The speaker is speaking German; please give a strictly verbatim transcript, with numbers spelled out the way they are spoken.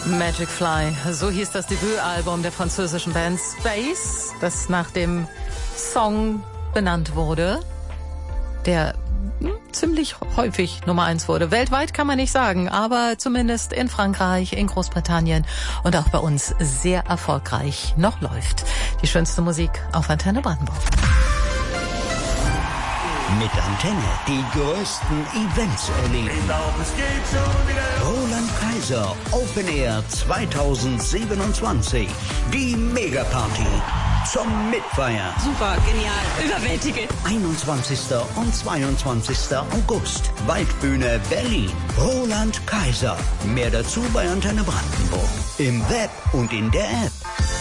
Magic Fly, so hieß das Debütalbum der französischen Band Space, das nach dem Song benannt wurde, der hm, ziemlich häufig Nummer eins wurde. Weltweit kann man nicht sagen, aber zumindest in Frankreich, in Großbritannien und auch bei uns sehr erfolgreich noch läuft. Die schönste Musik auf Antenne Brandenburg. Mit Antenne die größten Events erleben. Ich glaub, es geht schon wieder. Roland Kaiser Open Air zweitausendsiebenundzwanzig. Die Megaparty zum Mitfeiern. Super, genial, überwältigend. einundzwanzigster und zweiundzwanzigster August. Waldbühne Berlin. Roland Kaiser. Mehr dazu bei Antenne Brandenburg. Im Web und in der App.